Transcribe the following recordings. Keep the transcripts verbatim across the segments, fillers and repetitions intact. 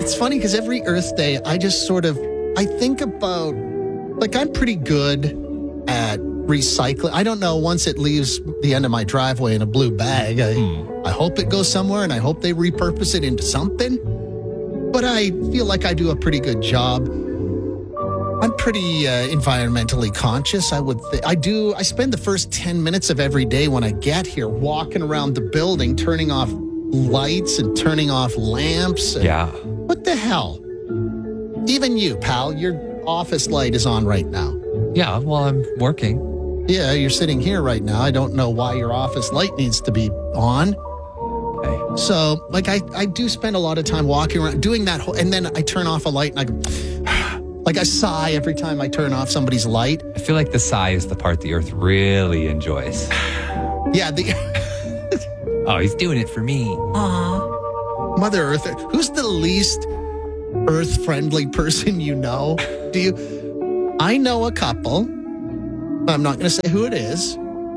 it's funny because every Earth Day, I just sort of, I think about, like, I'm pretty good at recycling. I don't know, once it leaves the end of my driveway in a blue bag, I, hmm. I hope it goes somewhere and I hope they repurpose it into something. But I feel like I do a pretty good job. I'm pretty uh, environmentally conscious. I would th- I do. I spend the first ten minutes of every day when I get here walking around the building, turning off lights and turning off lamps. And yeah. What the hell? Even you, pal, your office light is on right now. Yeah, well, I'm working. Yeah, you're sitting here right now. I don't know why your office light needs to be on. Okay. So, like, I, I do spend a lot of time walking around, doing that whole, and then I turn off a light and I go... Like I sigh every time I turn off somebody's light. I feel like the sigh is the part the Earth really enjoys. Yeah. The oh, he's doing it for me. Aww. Mother Earth. Who's the least Earth-friendly person you know? Do you? I know a couple. I'm not going to say who it is.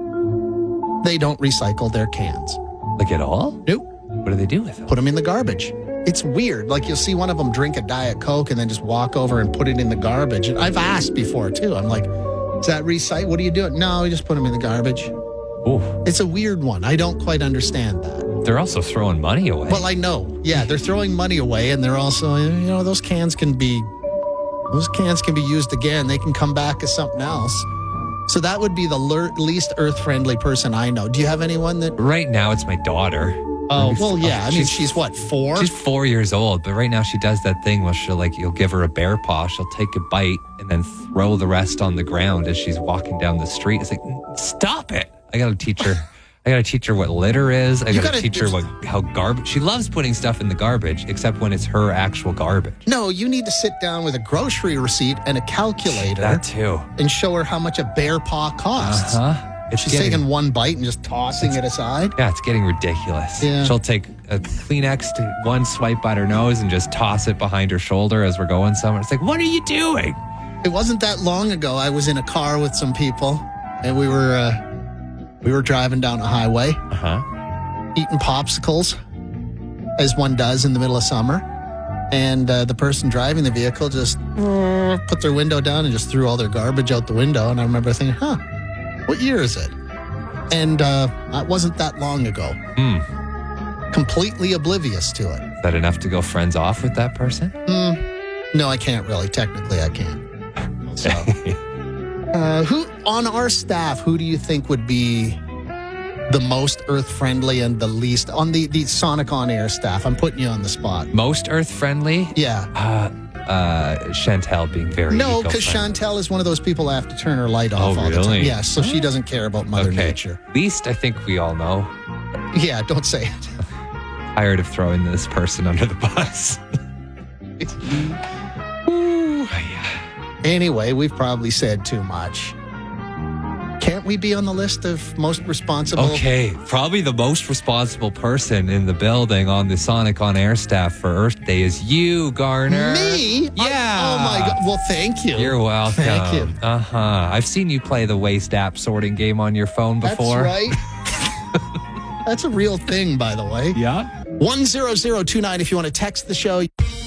They don't recycle their cans. Like at all? Nope. What do they do with them? Put them in the garbage. It's weird. Like, you'll see one of them drink a Diet Coke and then just walk over and put it in the garbage. And I've asked before, too. I'm like, is that recycle? What are you doing? No, we just put them in the garbage. Ooh. It's a weird one. I don't quite understand that. They're also throwing money away. Well, I know. Yeah, they're throwing money away, and they're also, you know, those cans can be, those cans can be used again. They can come back as something else. So that would be the le- least earth-friendly person I know. Do you have anyone that... Right now, it's my daughter. Oh, well, yeah. I mean, she's, she's what, four? She's four years old, but right now she does that thing where she'll, like, you'll give her a bear paw, she'll take a bite, and then throw the rest on the ground as she's walking down the street. It's like, stop it. I gotta teach her. I gotta teach her what litter is. I gotta, gotta teach her what how garbage. She loves putting stuff in the garbage, except when it's her actual garbage. No, you need to sit down with a grocery receipt and a calculator. That too. And show her how much a bear paw costs. Uh-huh. It's She's getting, taking one bite and just tossing it aside. Yeah, it's getting ridiculous. Yeah. She'll take a Kleenex to one swipe at her nose and just toss it behind her shoulder as we're going somewhere. It's like, what are you doing? It wasn't that long ago. I was in a car with some people, and we were uh, we were driving down a highway, uh-huh. eating popsicles, as one does in the middle of summer. And uh, the person driving the vehicle just uh, put their window down and just threw all their garbage out the window. And I remember thinking, huh, what year is it? And uh, it wasn't that long ago. Mm. Completely oblivious to it. Is that enough to go friends off with that person? Mm, no, I can't really. Technically, I can. So, uh, who on our staff, who do you think would be the most earth-friendly and the least on the, the Sonic On Air staff? I'm putting you on the spot. Most earth-friendly? Yeah. Uh, uh, Chantel being very No, because Chantel is one of those people that have to turn her light off oh, all really? the time. Yeah, so oh. she doesn't care about Mother okay. Nature. Least, I think we all know. Yeah, don't say it. Tired of throwing this person under the bus. Ooh. Anyway, we've probably said too much. Can't we be on the list of most responsible? Okay, probably the most responsible person in the building on the Sonic On Air staff for Earth Day is you, Garner. Me? Yeah. I, oh my God. Well, thank you. You're welcome. Thank you. Uh-huh. I've seen you play the waste app sorting game on your phone before. That's right. That's a real thing, by the way. Yeah. one zero zero two nine if you want to text the show.